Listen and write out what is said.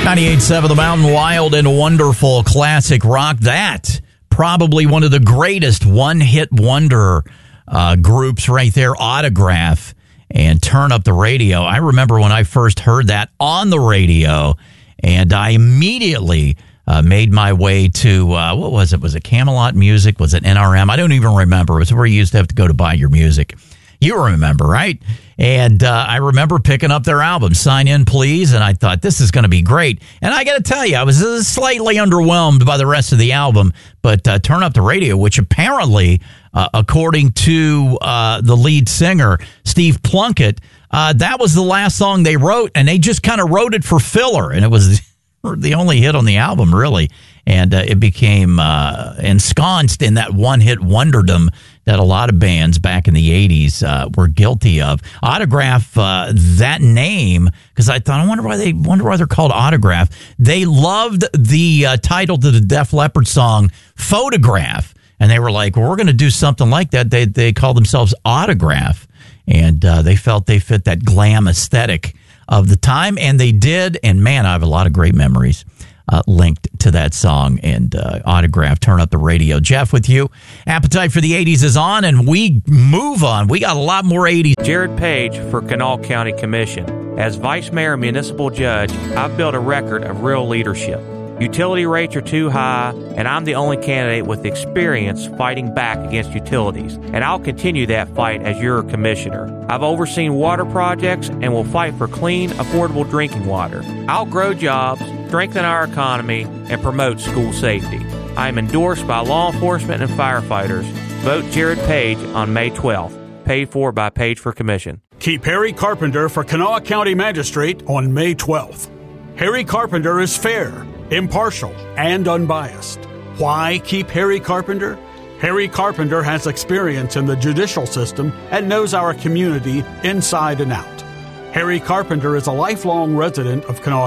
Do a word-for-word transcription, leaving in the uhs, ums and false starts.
ninety-eight point seven The Mountain, wild and wonderful classic rock. That, probably one of the greatest one-hit wonder uh, groups right there, Autograph, and Turn Up the Radio. I remember when I first heard that on the radio, and I immediately uh, made my way to, uh, what was it? Was it Camelot Music? Was it N R M? I don't even remember. It was where you used to have to go to buy your music. You remember, right? And uh, I remember picking up their album, Sign In Please, and I thought, this is going to be great. And I got to tell you, I was uh, slightly underwhelmed by the rest of the album, but uh, Turn Up the Radio, which apparently, uh, according to uh, the lead singer, Steve Plunkett, uh, that was the last song they wrote, and they just kind of wrote it for filler, and it was the only hit on the album, really. And uh, it became uh, ensconced in that one-hit wonderdom that a lot of bands back in the eighties uh, were guilty of. Autograph, uh, that name, because I thought, I wonder why they wonder why they're called Autograph. They loved the uh, title to the Def Leppard song, Photograph, and they were like, well, we're going to do something like that. They they called themselves Autograph, and uh, they felt they fit that glam aesthetic of the time, and they did. And man, I have a lot of great memories Uh, linked to that song and uh, Autograph, Turn Up the Radio. Jeff with you. Appetite for the eighties is on, and we move on. We got a lot more eighties. Jared Page for Kanawha County Commission. As Vice Mayor and Municipal Judge, I've built a record of real leadership. Utility rates are too high, and I'm the only candidate with experience fighting back against utilities, and I'll continue that fight as your commissioner. I've overseen water projects and will fight for clean, affordable drinking water. I'll grow jobs, strengthen our economy, and promote school safety. I am endorsed by law enforcement and firefighters. Vote Jared Page on May twelfth. Paid for by Page for Commission. Keep Harry Carpenter for Kanawha County Magistrate on May twelfth. Harry Carpenter is fair, impartial, and unbiased. Why keep Harry Carpenter? Harry Carpenter has experience in the judicial system and knows our community inside and out. Harry Carpenter is a lifelong resident of Kanawha